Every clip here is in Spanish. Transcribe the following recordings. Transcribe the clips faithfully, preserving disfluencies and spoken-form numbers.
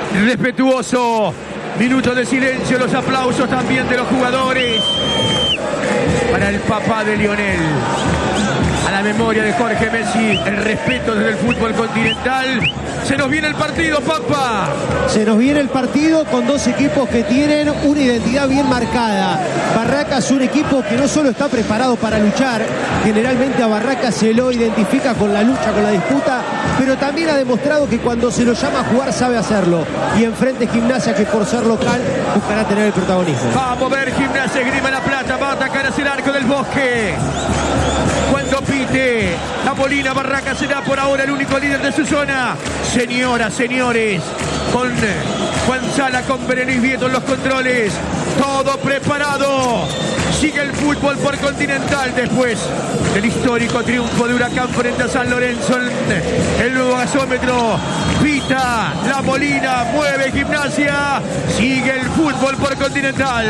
respetuoso minuto de silencio, los aplausos también de los jugadores para el papá de Lionel. A la memoria de Jorge Messi, el respeto desde el fútbol continental. Se nos viene el partido, papá. Se nos viene el partido con dos equipos que tienen una identidad bien marcada. Barracas es un equipo que no solo está preparado para luchar, generalmente a Barracas se lo identifica con la lucha, con la disputa, pero también ha demostrado que cuando se lo llama a jugar sabe hacerlo. Y enfrente Gimnasia, que por ser local buscará tener el protagonismo. Vamos a ver Gimnasia, Esgrima La Plata, va a atacar hacia el arco del Bosque. Cuando pite la Molina, Barracas será por ahora el único líder de su zona. Señoras, señores, con Juan Sala, con Berenice Vieto en los controles, todo preparado. Sigue el fútbol por Continental después del histórico triunfo de Huracán frente a San Lorenzo. El nuevo gasómetro pita la Molina, mueve Gimnasia, sigue el fútbol por Continental.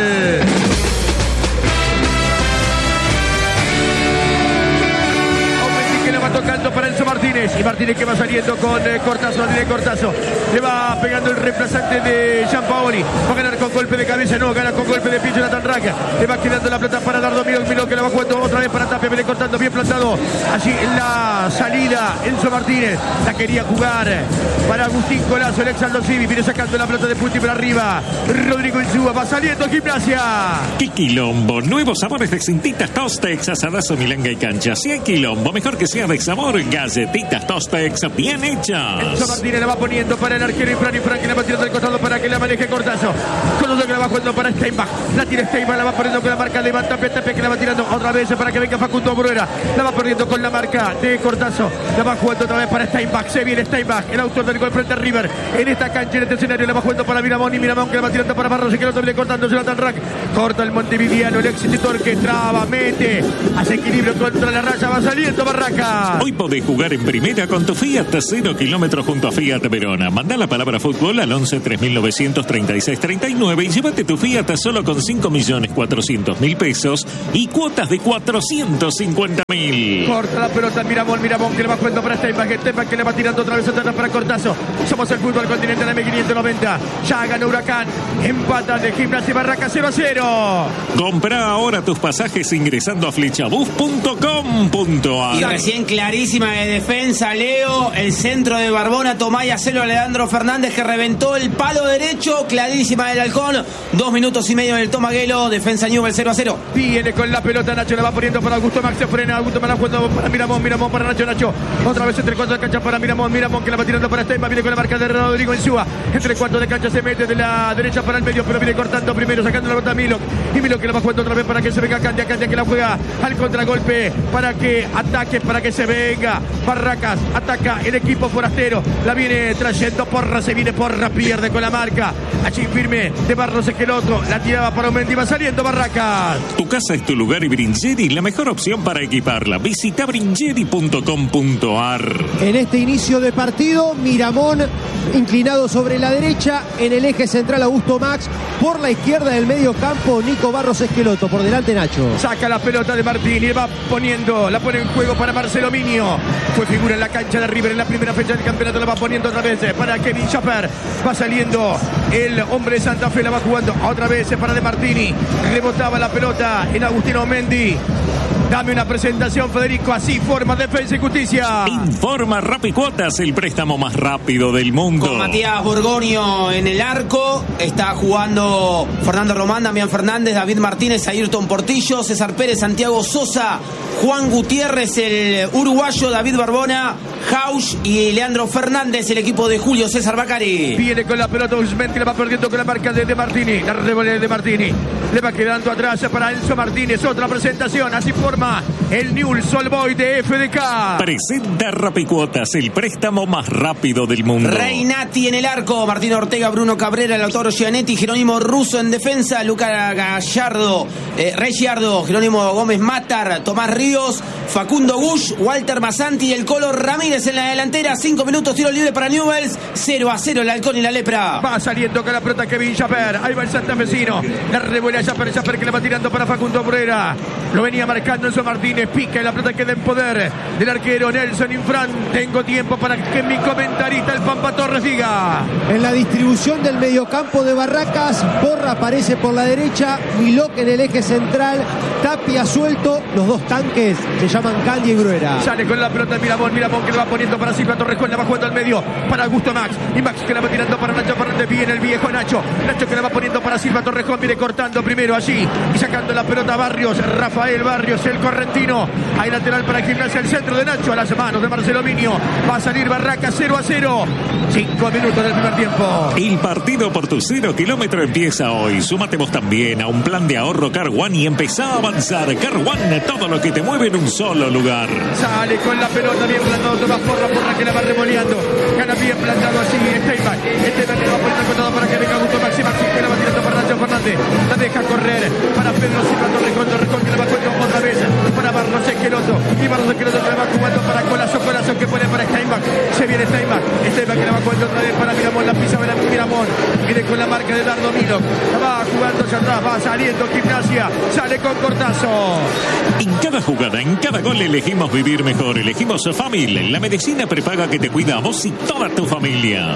Le va tocando para Enzo Martínez, y Martínez que va saliendo con eh, Cortazo, de Cortazo, le va pegando el reemplazante de Gianpaoli, va a ganar con golpe de cabeza, no, gana con golpe de pie Jonathan Raca, le va quedando la plata para Dardo Miro, Miro que la va jugando otra vez para Tapia, viene cortando, bien plantado, allí en la salida, Enzo Martínez, la quería jugar para Agustín Colazo, el ex Aldo Civi, viene sacando la plata de Puti para arriba, Rodrigo Insúa, va saliendo Gimnasia. ¡Qué quilombo! Nuevos sabores de cintitas Tostex, asadazo, milanga y cancha. Si hay quilombo, mejor que sea de sabor, galletitas Tostex bien hechas. Enzo Martínez la va poniendo para el arquero Infran, Infran que la va tirando al costado para que la maneje Cortazo. Cortazo que la va jugando para Steinbach. La tira Steinbach, la va poniendo con la marca de Tapia, Tapia que la va tirando otra vez para que venga Facundo Bruera. La va poniendo con la marca de Cortazo. La va jugando otra vez para Steinbach. Se viene Steinbach, el autor del gol frente a River. En esta cancha, en este escenario, la va jugando para Miramón y Miramón que la va tirando para Barros y que el otro viene cortando Jonathan Rack. Corta el montevideano, el ex institutor que traba, mete, hace equilibrio contra la raya, va saliendo Barraca. Hoy podés jugar en primera con tu Fiat cero kilómetros junto a Fiat Verona. Mandá la palabra fútbol al once tres mil novecientos treinta y seis treinta y nueve y llévate tu Fiat solo con cinco millones cuatrocientos mil pesos y cuotas de cuatrocientos cincuenta mil. Corta la pelota Miramón, Miramón que le va jugando para Steinbach, Steinbach que le va tirando otra vez atrás para Cortazo. Somos el fútbol continental M quinientos noventa. Ya ganó Huracán, empata de Gimnasia y Barraca cero a cero. Comprá ahora tus pasajes ingresando a flechabus punto com punto a r. Y recién clarísima de defensa, Leo, el centro de Barbona, Tomá y Acelo, Leandro Fernández que reventó el palo derecho, clarísima del Halcón, dos minutos y medio en el Tomaguelo, defensa Newell cero a cero. Viene con la pelota Nacho, la va poniendo para Augusto Max, se frena, Augusto Max jugando para Miramón, Miramón para Nacho, Nacho, otra vez entre cuatro de cancha para Miramón, Miramón que la va tirando para Steinbach, viene con la marca de Rodrigo Insúa, entre cuatro de cancha se mete de la derecha para el medio, pero viene cortando primero, sacando la pelota a Milok, y Milok que la va jugando otra vez para que se venga Candia, Candia que la juega al contragolpe, para que ataque, para que se venga Barracas, ataca el equipo forastero, la viene trayendo Porra, se viene Porra, pierde con la marca, allí firme de Barros Esqueloto, la tiraba para Omendi, va saliendo Barracas. Tu casa es tu lugar y Bringeri la mejor opción para equiparla. Visita bringeri punto com punto a r. En este inicio de partido, Miramón inclinado sobre la derecha, en el eje central Augusto Max, por la izquierda del medio campo Nico Barros Esqueloto, por delante Nacho. Saca la pelota de Martín y va poniendo, la pone en juego para Marcelo Minio. Fue figura en la cancha de River en la primera fecha del campeonato, la va poniendo otra vez para Kevin Schaffer. Va saliendo el hombre de Santa Fe, la va jugando otra vez para De Martini. Rebotaba la pelota en Agustino Mendy. Dame una presentación, Federico, así forma Defensa y Justicia. Informa Rapicuotas, el préstamo más rápido del mundo. Con Matías Borgonio en el arco, está jugando Fernando Román, Damián Fernández, David Martínez, Ayrton Portillo, César Pérez, Santiago Sosa, Juan Gutiérrez, el uruguayo, David Barbona, Jauch y Leandro Fernández, el equipo de Julio César Bacari. Viene con la pelota Usment, que la va perdiendo con la marca de De Martini. La revolea de Martini. Le va quedando atrás para Enzo Martínez. Otra presentación, así forma el Newell's Old Boy de F D K. Presenta Rapicuotas, el préstamo más rápido del mundo. Reinati en el arco, Martín Ortega, Bruno Cabrera, Lautaro Gianetti, Jerónimo Russo en defensa, Luca Gallardo, eh, Reggiardo, Jerónimo Gómez Matar, Tomás Ríos, Facundo Bush, Walter Masanti y el Colo Ramírez en la delantera. Cinco minutos, tiro libre para Newell's, cero a cero el Halcón y la Lepra. Va saliendo con la pelota Kevin Schaffer. Ahí va el santafesino. La revuelve a Schaffer, Schaffer que le va tirando para Facundo Brera. Lo venía marcando Enzo Martínez. Martínez pica y la pelota queda en poder del arquero Nelson Infran. Tengo tiempo para que mi comentarista, el Pampa Torres, diga. En la distribución del mediocampo de Barracas, Borra aparece por la derecha, Milok en el eje central, Tapia suelto, los dos tanques se llaman Candia y Bruera. Sale con la pelota Miramón, Miramón que lo va poniendo para Silva Torres, la va jugando al medio para Augusto Max, y Max que la va tirando para Nacho Fernández, viene el viejo Nacho, Nacho que la va poniendo para Silva Torrejón, viene cortando primero allí y sacando la pelota Barrios, Rafael Barrios, el correntino, hay lateral para Gimnasia, el centro de Nacho a las manos de Marcelo Minio, va a salir Barracas cero a cero, cinco minutos del primer tiempo. El partido por tu cero kilómetro empieza hoy, súmate vos también a un plan de ahorro Car One y empezá a avanzar. Car One, todo lo que te mueve en un solo lugar. Sale con la pelota bien plantado Tomás Porra, Porra que la va remoleando, gana bien plantado así Steinbach, Steinbach que la va poniendo con todo para que venga Augusto Maxi, Maxi que la va tirando para Nacho Fernández, la deja correr para Pedro Silva Torrejón, Torrejón que la va jugando otra vez para Barros Esqueloto, y Barros Esqueloto que la va jugando para Colazo, Colazo que pone para Steinbach, se viene Steinbach, Steinbach que la va jugando otra vez para Miramón, la pisa para Miramón, viene con la marca de Dardo Milok, la va jugando hacia atrás, va saliendo Gimnasia, sale con Cortazo. En cada jugada, en cada gol elegimos vivir mejor, elegimos Famil, la medicina prepaga que te cuida a vos y toda tu familia.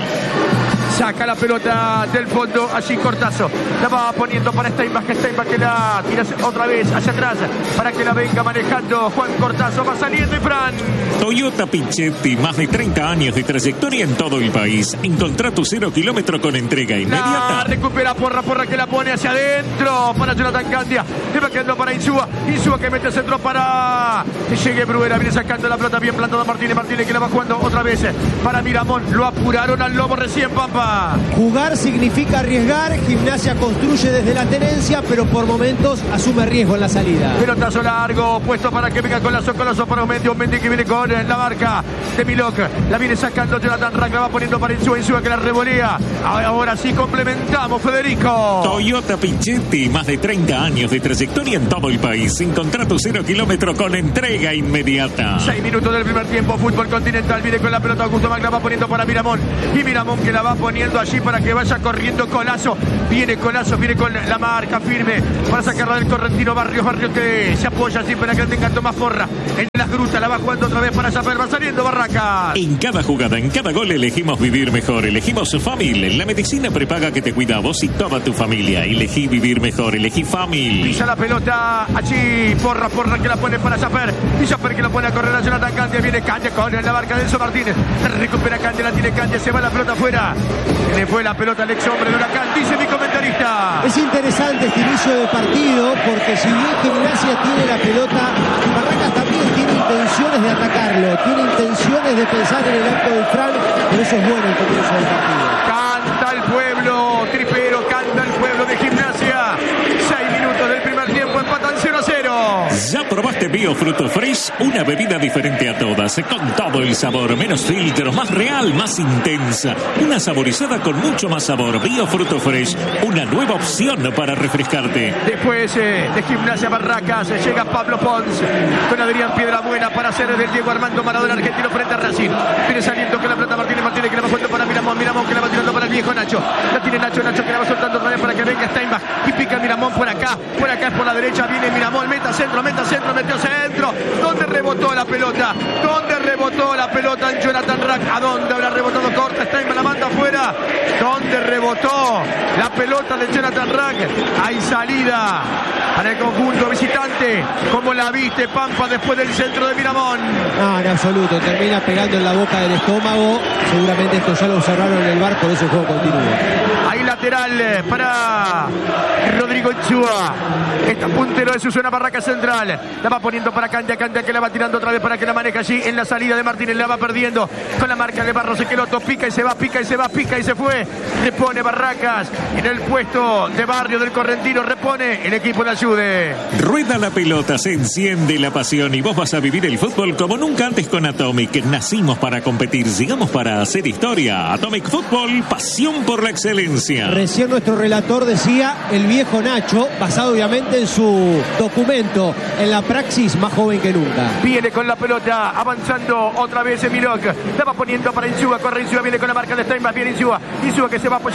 Saca la pelota del fondo, allí Cortazo, la va poniendo para Steinbach, Steinbach que la tira otra vez hacia atrás, para que la venga manejando Juan Cortazo, va saliendo y Fran. Toyota Pichetti, más de treinta años de trayectoria en todo el país. Encontrá tu cero kilómetro con entrega inmediata. La recupera Porra, Porra que la pone hacia adentro, para Jonathan Candia, le va quedando para Insúa, Insúa que mete el centro para que llegue Bruera, viene sacando la pelota bien plantada Martínez, Martínez que la va jugando otra vez para Miramón, lo apuraron al Lobo recién, Pampa. Jugar significa arriesgar, Gimnasia construye desde la tenencia, pero por momentos asume riesgo en la salida. Pelotazo largo, puesto para que venga Colazo, Colazo para Mendy, Mendy que viene con la marca de Milok, la viene sacando Jonathan Rack, la va poniendo para Insúa, Insúa que la revolea, ahora sí complementamos, Federico. Toyota Pichetti, más de treinta años de trayectoria en todo el país. Encontrá tu cero kilómetro con entrega inmediata. Seis minutos del primer tiempo, fútbol continental, viene con la pelota Augusto Mac, la va poniendo para Miramón, y Miramón que la va poniendo allí para que vaya corriendo Colazo, viene Colazo, viene con la marca firme para sacarla del correntino Barrios, Barrios que se apoya así para que tenga Tomás Porra, en las grutas la va jugando otra vez para Zaper, va saliendo Barracas. En cada jugada, en cada gol elegimos vivir mejor, elegimos Famil, la medicina prepaga que te cuida a vos y toda tu familia. Elegí vivir mejor, elegí Famil. Pisa la pelota allí Porra, Porra que la pone para Zaper, y Zaper que la pone a correr a Jonathan Candia, viene Candia con la marca de Enzo Martínez, recupera Candia, la tiene Candia, se va la pelota afuera, le fue la pelota al ex hombre de Huracán, dice mi comentarista. Es interesante este inicio de partido porque si bien Gimnasia tiene la pelota, Barracas también tiene intenciones de atacarlo, tiene intenciones de pensar en el arco del Fran, por eso es bueno el comienzo del partido. Canta el pueblo, Tripero, canta el pueblo de Gimnasia. Seis minutos del primer tiempo, empatan cero a cero. ¿Ya probaste Bio Fruto Fresh? Una bebida diferente a todas, con todo el sabor, menos filtros, más real, más intensa. Una saborizada con mucho más sabor. Bio Fruto Fresh, una nueva opción para refrescarte. Después eh, de Gimnasia Barracas eh, llega Pablo Pons con Adrián Piedrabuena para hacer del Diego Armando Maradona argentino frente a Racing. Viene saliendo con la plata Martínez, Martínez que la va jugando para Miramón, Miramón que la va tirando para el viejo Nacho. La tiene Nacho, Nacho que la va soltando otra vez para que venga Steinbach y pica Miramón por acá, por acá es por la derecha, viene Miramón, meta centro, meta centro, metió centro. ¿Dónde rebotó la pelota? ¿Dónde rebotó la pelota en Jonathan Rack? ¿A dónde habrá rebotado? Corta, Steinbach la manda afuera. ¿Dónde rebotó la pelota de Jonathan Rack? Hay salida para el conjunto visitante. ¿Cómo la viste, Pampa, después del centro de Miramón? No, en absoluto, termina pegando en la boca del estómago. Seguramente esto ya lo observaron en el bar, por eso el juego continúa. Hay lateral para Rodrigo Insúa. Está puntero de su zona Barraca Central. La va poniendo para Candia, Candia que la va tirando otra vez para que la maneje allí en la salida de Martínez. La va perdiendo con la marca de Barros Esqueloto. Pica y se va, pica y se va, pica y se fue. Repone Barracas en el puesto de Barrio del Correntino. Repone el equipo de Ayude. Rueda la pelota, se enciende la pasión y vos vas a vivir el fútbol como nunca antes con Atomic. Nacimos para competir, llegamos para hacer historia. Atomic Fútbol, pasión por la excelencia. Recién nuestro relator decía el viejo Nacho, basado obviamente en su documento, en la praxis más joven que nunca. Viene con la pelota, avanzando otra vez en Milok. La va poniendo para Insúa, corre Insúa, viene con la marca de Steinbach, viene Insúa. Insúa que se va apoyando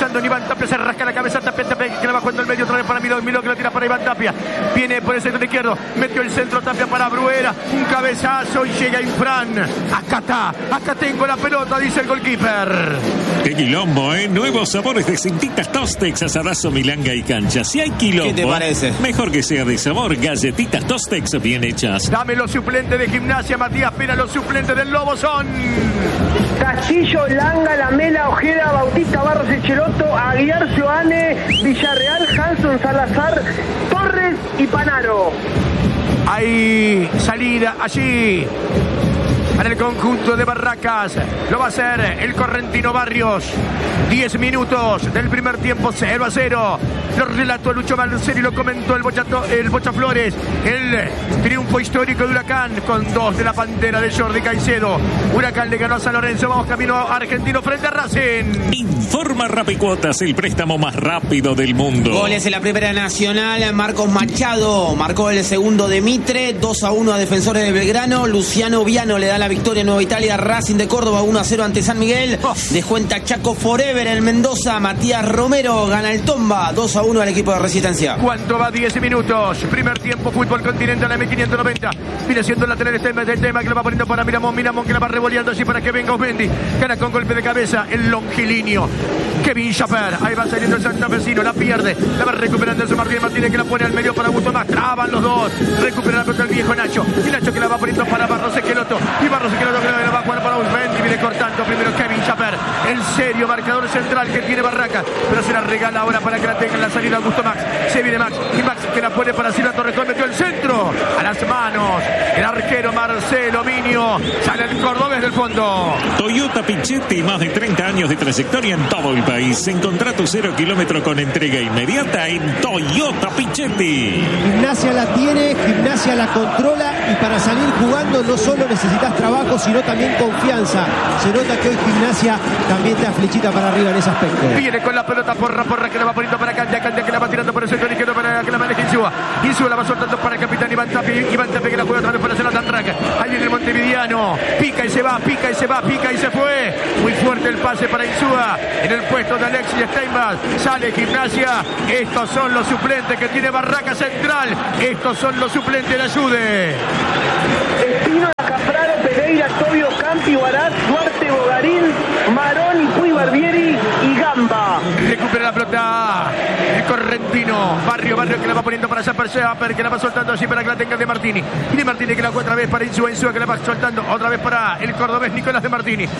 pensando en Iván Tapia, se rasca la cabeza, Tapia, Tapia que le va jugando el medio otra vez para Milo, Milo que lo tira para Iván Tapia, viene por el centro izquierdo, metió el centro Tapia para Bruera, un cabezazo y llega Infran. Acá está, acá tengo la pelota, dice el goalkeeper. Qué quilombo, ¿eh? Nuevos sabores de Cintitas Tostex, asadazo, milanga y cancha. Si hay quilombo, ¿qué te parece? Mejor que sea de sabor. Galletitas Tostex bien hechas. Dame los suplentes de Gimnasia, Matías Pera, los suplentes del Lobo son... Castillo, Langa, Lamela, Ojeda, Bautista, Barros, Echeloto, Aguiar, Joane, Villarreal, Hanson, Salazar, Torres y Panaro. Hay salida allí para el conjunto de Barracas. Lo va a hacer el correntino Barrios. diez minutos del primer tiempo, cero a cero. Lo relató Lucho Manceri, lo comentó el Bochato, el Bocha Flores. El triunfo histórico de Huracán con dos de la Pantera de Jordi Caicedo. Huracán le ganó a San Lorenzo. Vamos camino argentino frente a Racing. Informa Rapicuotas, el préstamo más rápido del mundo. Goles en la Primera Nacional. Marcos Machado marcó el segundo de Mitre. dos a uno a Defensores de Belgrano. Luciano Viano le da la victoria en Nueva Italia. Racing de Córdoba uno a cero ante San Miguel. Oh. Descuenta Chaco Forever en Mendoza. Matías Romero gana el Tomba. dos a uno al equipo de Resistencia. ¿Cuánto va? diez minutos. Primer tiempo, Fútbol Continental M quinientos noventa. Viene siendo el lateral este del tema que lo va poniendo para Miramón. Miramón que la va revoleando así para que venga Osmendi. Gana con golpe de cabeza el longilíneo Kevin Chaper. Ahí va saliendo el santafesino. La pierde. La va recuperando su Martínez. Martínez que la pone al medio para Augusto Más. Traban los dos. Recupera la pelota el viejo Nacho. Y Nacho que la va poniendo para Barros Esqueloto. Y Barros Esqueloto que la va a jugar para Osmendi. Viene cortando primero Kevin Chaper. El serio marcador central que tiene Barracas. Pero se la regala ahora para que la tenga en la salida Augusto Max. Se viene Max. Y Max que la pone para Silva Torrejón. Metió el centro. A las manos. El arquero Marcelo Minio. Sale el cordobés del fondo. Toyota Pichetti, más de treinta años de trayectoria en todo el país. Encontrá tu cero kilómetro con entrega inmediata en Toyota Pichetti. Gimnasia la tiene, Gimnasia la controla y para salir jugando no solo necesitas trabajo, sino también confianza. Se nota que hoy Gimnasia también te da flechita para arriba en ese aspecto. Viene con la pelota Porra, Porra que la va poniendo para Candia, Candia que la va tirando por el centro izquierdo para que la maneje Insúa. Insúa la va soltando para el capitán Iván Tapia. Iván Tapia que la juega otra vez para hacer la Tantraca. Ahí viene el Montevideano. Pica y se va, pica y se va, pica y se fue. Muy fuerte el pase para Insúa. En el puesto de Alexis Steinbach. Sale Gimnasia. Estos son los suplentes que tiene Barraca Central. Estos son los suplentes de Ayude. Espino, Capraro, Pereira, Tobio, Campi, Barat, Duarte, Bogarín, Marón, Puy, Barbieri y Gamba. Recupera la pelota el correntino. Barrio, Barrio que la va poniendo para Zapper, Zapper que la va soltando así para que la tenga de Martini. Y de Martini que la juega otra vez para Insúa, Insúa que la va soltando otra vez para el cordobés Nicolás de Martini.